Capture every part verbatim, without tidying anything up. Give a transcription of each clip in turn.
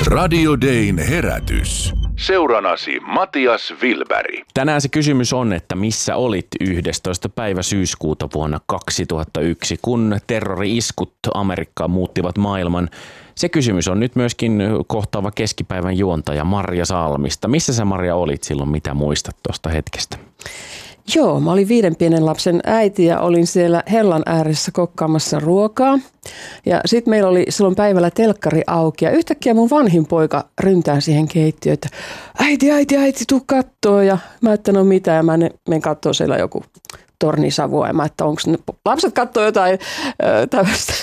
Radio Dayn herätys. Seuranasi Matias Wilberg. Tänään se kysymys on, että missä olit yhdestoista päivä syyskuuta vuonna kaksituhattayksi, kun terrori-iskut Amerikkaan muuttivat maailman. Se kysymys on nyt myöskin kohtaava keskipäivän juontaja Marja Salmista. Missä sä, Marja, olit silloin? Mitä muistat tuosta hetkestä? Joo, mä olin viiden pienen lapsen äiti ja olin siellä hellan ääressä kokkaamassa ruokaa. Ja sitten meillä oli silloin päivällä telkkari auki ja yhtäkkiä mun vanhin poika ryntää siihen keittiöön, että äiti, äiti, äiti, tuu kattoo. Ja mä että no mitä, ja mä menen kattoo siellä joku tornisavua ja mä että onko ne lapset kattoo jotain äh, tämmöistä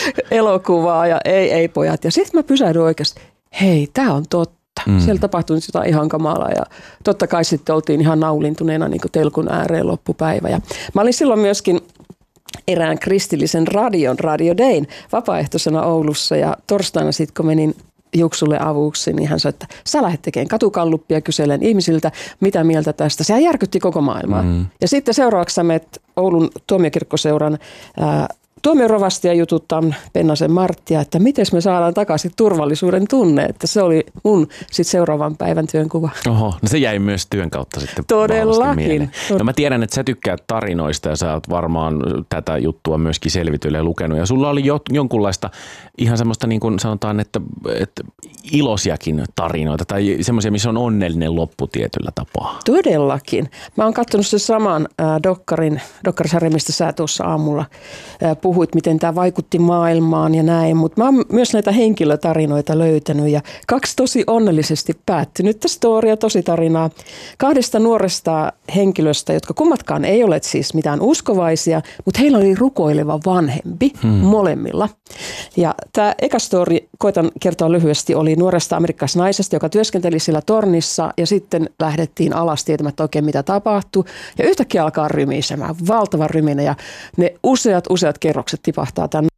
elokuvaa ja ei, ei pojat. Ja sitten mä pysähdyin oikeasti, hei, tää on totta. Mm. Siellä tapahtui nyt jotain ihan kamalaa ja totta kai sitten oltiin ihan naulintuneena niin kuin telkun ääreen loppupäivä. Ja mä olin silloin myöskin erään kristillisen radion, Radio Dayn, vapaaehtoisena Oulussa ja torstaina sitten kun menin Juksulle avuksi, niin hän sanoi, että sä lähdet tekemään katukalluppia, kyselen ihmisiltä, mitä mieltä tästä. Sehän järkytti koko maailmaa. Mm. Ja sitten seuraavaksi sä menet Oulun tuomiokirkkoseuran ää, tuomiorovastia jututtaa Pennasen Marttia, että miten me saadaan takaisin turvallisuuden tunne, että se oli mun sit seuraavan päivän työnkuva. Oho, no se jäi myös työn kautta sitten. Todellakin. No mä tiedän, että sä tykkäät tarinoista ja sä oot varmaan tätä juttua myöskin selvityllä ja lukenut. Ja sulla oli jo, jonkunlaista ihan semmoista niin kuin sanotaan, että, että ilosiakin tarinoita tai semmoisia, missä on onnellinen loppu tietyllä tapaa. Todellakin. Mä oon katsonut sen saman äh, dokkarin, dokkarisarjan, mistä sä tuossa aamulla äh, puhuit, miten tämä vaikutti maailmaan ja näin, mutta mä oon myös näitä henkilötarinoita löytänyt ja kaksi tosi onnellisesti päättynyttä storia, tosi tarinaa kahdesta nuoresta henkilöstä, jotka kummatkaan ei ole siis mitään uskovaisia, mutta heillä oli rukoileva vanhempi hmm. molemmilla. Ja tämä eka story, koitan kertoa lyhyesti, oli nuoresta amerikkalaisnaisesta, joka työskenteli sillä tornissa ja sitten lähdettiin alas tietämättä oikein mitä tapahtui ja yhtäkkiä alkaa rymisemään, valtava ryminä ja ne useat useat kerrokset tipahtaa tämän